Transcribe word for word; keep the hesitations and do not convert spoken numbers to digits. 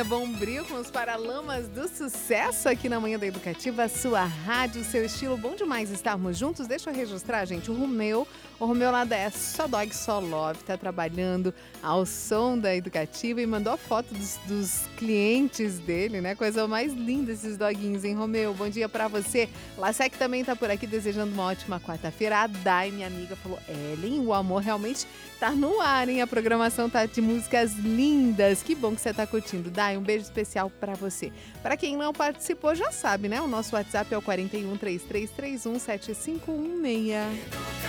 Elaninha Bombril com os Paralamas do Sucesso aqui na Manhã da Educativa, sua rádio, seu estilo. Bom demais estarmos juntos. Deixa eu registrar, gente, o Romeu, o Romeu lá da Só Dog Só Love, tá trabalhando ao som da Educativa e mandou a foto dos, dos clientes dele, né? Coisa mais linda esses doguinhos, hein, Romeu? Bom dia pra você. Lasek também tá por aqui desejando uma ótima quarta-feira. A Dai, minha amiga, falou: Ellen, o amor realmente tá no ar, hein? A programação tá de músicas lindas. Que bom que você tá curtindo. Dai, um beijo especial pra você. Pra quem não participou, já sabe, né? O nosso WhatsApp é o quatro um, três três três um, sete cinco um seis.